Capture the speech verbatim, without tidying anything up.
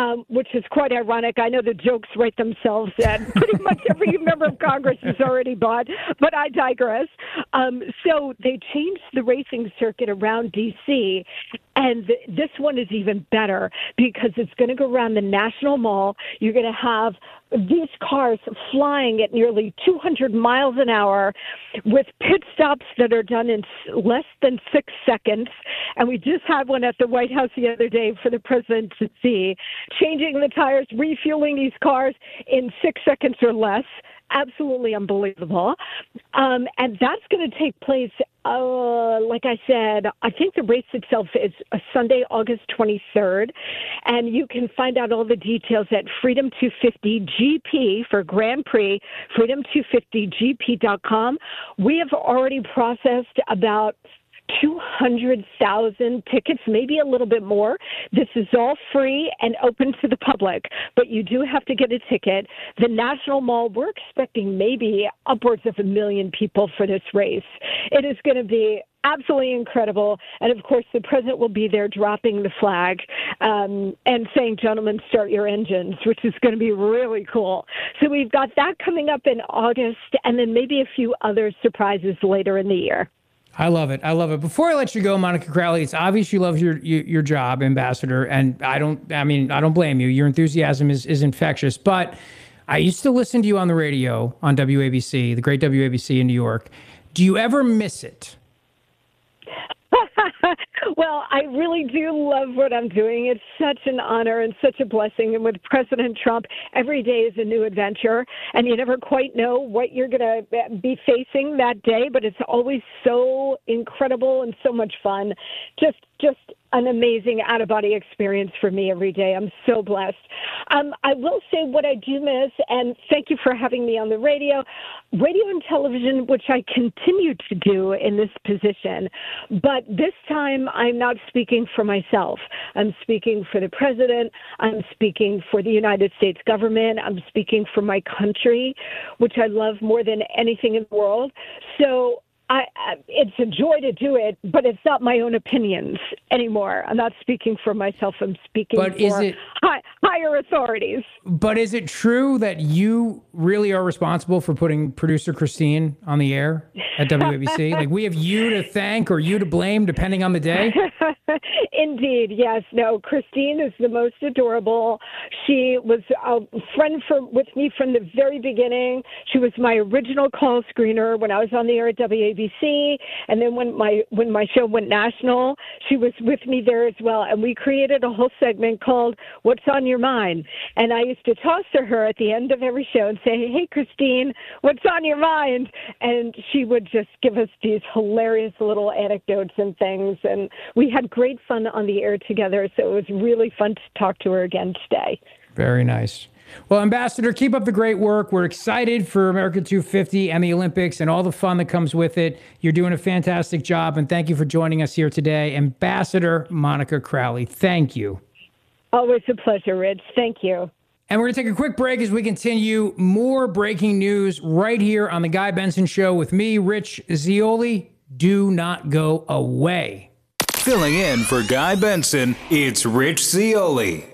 um, which is quite ironic. I know the jokes write themselves, and pretty much every member of Congress is already bought, but I digress. Um, so they changed the racing circuit around D C, and th- this one is even better because it's going to go around the National Mall. You're going to have these cars flying at nearly two hundred miles an hour with pit stops that are done in less than six seconds. And we just had one at the White House the other day for the president to see, changing the tires, refueling these cars in six seconds or less. Absolutely unbelievable. Um, and that's going to take place, uh, like I said, I think the race itself is a Sunday, August twenty-third. And you can find out all the details at Freedom two fifty G P for Grand Prix, freedom two fifty G P dot com. We have already processed about two hundred thousand tickets, maybe a little bit more. This is all free and open to the public, but you do have to get a ticket. The National Mall, we're expecting maybe upwards of a million people for this race. It is going to be absolutely incredible. And of course, the president will be there dropping the flag um, and saying, gentlemen, start your engines, which is going to be really cool. So we've got that coming up in August, and then maybe a few other surprises later in the year. I love it. I love it. Before I let you go, Monica Crowley, it's obvious you love your, your your job, Ambassador, and I don't. I mean, I don't blame you. Your enthusiasm is is infectious. But I used to listen to you on the radio on W A B C, the great W A B C in New York. Do you ever miss it? Well, I really do love what I'm doing. It's such an honor and such a blessing. And with President Trump, every day is a new adventure, and you never quite know what you're going to be facing that day, but it's always so incredible and so much fun. Just, just an amazing out-of-body experience for me every day. I'm so blessed. Um, I will say what I do miss, and thank you for having me on the radio, radio and television, which I continue to do in this position. But this time, I'm not speaking for myself. I'm speaking for the president. I'm speaking for the United States government. I'm speaking for my country, which I love more than anything in the world. So I, I, it's a joy to do it, but it's not my own opinions anymore. I'm not speaking for myself. I'm speaking but for is it, high, higher authorities. But is it true that you really are responsible for putting producer Christine on the air at W A B C? Like, we have you to thank or you to blame, depending on the day? Indeed, yes. No, Christine is the most adorable. She was a friend for, with me from the very beginning. She was my original call screener when I was on the air at W A B C, and then when my when my show went national, she was with me there as well. And we created a whole segment called "What's on Your Mind?" And I used to toss to her at the end of every show and say, "Hey, Christine, what's on your mind?" And she would just give us these hilarious little anecdotes and things, and we had great fun on the air together, so it was really fun to talk to her again today. Very nice. Well, Ambassador, keep up the great work. We're excited for America two fifty and the Olympics and all the fun that comes with it. You're doing a fantastic job, and thank you for joining us here today. Ambassador Monica Crowley, thank you. Always a pleasure, Rich. Thank you. And we're going to take a quick break as we continue more breaking news right here on The Guy Benson Show with me, Rich Zeoli. Do not go away. Filling in for Guy Benson, it's Rich Zeoli.